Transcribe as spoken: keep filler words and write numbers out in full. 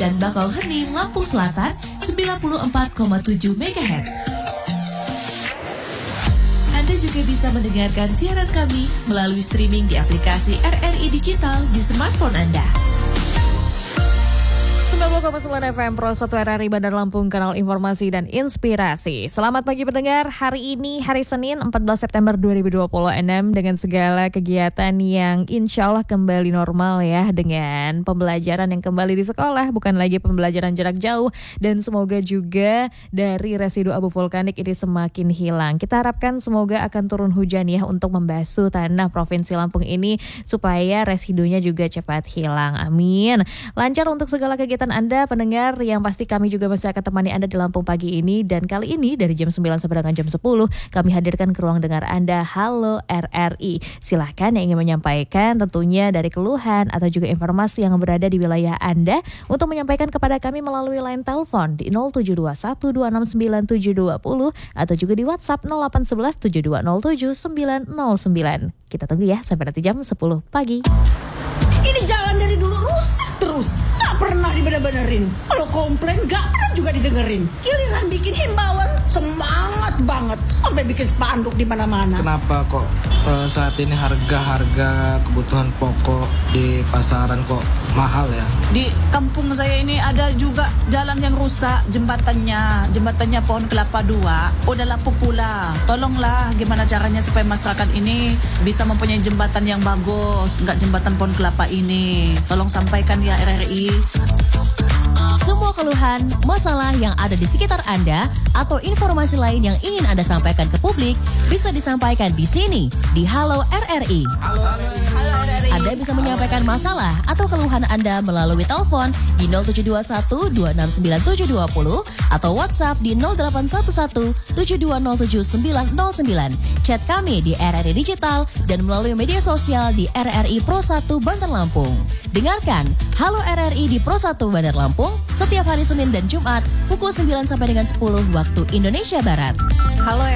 dan Bakauheni, Lampung Selatan sembilan puluh empat koma tujuh megahertz. Anda juga bisa mendengarkan siaran kami melalui streaming di aplikasi R R I Digital di smartphone Anda. sembilan puluh koma sembilan F M Pro satu R R I Bandar Lampung, kanal informasi dan inspirasi. Selamat pagi pendengar, hari ini hari Senin empat belas September dua ribu dua puluh enam dengan segala kegiatan yang insya Allah kembali normal ya, dengan pembelajaran yang kembali di sekolah, bukan lagi pembelajaran jarak jauh, dan semoga juga dari residu abu vulkanik ini semakin hilang. Kita harapkan semoga akan turun hujan ya untuk membasuh tanah Provinsi Lampung ini supaya residunya juga cepat hilang. Amin. Lancar untuk segala kegiatan Anda pendengar, yang pasti kami juga masih akan temani Anda di Lampung pagi ini. Dan kali ini dari jam sembilan sampai dengan jam sepuluh kami hadirkan ke ruang dengar Anda Halo R R I. Silahkan yang ingin menyampaikan tentunya dari keluhan atau juga informasi yang berada di wilayah Anda untuk menyampaikan kepada kami melalui line telepon di nol tujuh dua satu dua enam sembilan tujuh dua nol atau juga di WhatsApp nol delapan satu satu tujuh dua nol tujuh sembilan nol sembilan. Kita tunggu ya sampai nanti jam sepuluh pagi. Ini jalan dari dulu rusak terus, gak pernah dibener-benerin. Kalau komplain gak pernah juga didengerin. Giliran bikin himbauan semangat banget, sampai bikin spanduk di mana-mana. Kenapa kok uh, saat ini harga-harga kebutuhan pokok di pasaran kok mahal ya? Di kampung saya ini ada juga jalan yang rusak, jembatannya, jembatannya Pohon Kelapa dua, udah lapuk pula. Tolonglah gimana caranya supaya masyarakat ini bisa mempunyai jembatan yang bagus, enggak jembatan Pohon Kelapa ini. Tolong sampaikan ya R R I. Semua keluhan, masalah yang ada di sekitar Anda atau informasi lain yang ingin Anda sampaikan ke publik bisa disampaikan di sini di Halo R R I. Halo R R I. Anda bisa menyampaikan masalah atau keluhan Anda melalui telepon di nol tujuh dua satu dua enam sembilan tujuh dua nol atau WhatsApp di nol delapan satu satu tujuh dua nol tujuh sembilan nol sembilan. Chat kami di R R I Digital dan melalui media sosial di R R I Pro satu Bandar Lampung. Dengarkan Halo R R I di Pro satu Bandar Lampung setiap hari Senin dan Jumat pukul sembilan sampai dengan sepuluh waktu Indonesia Barat. Halo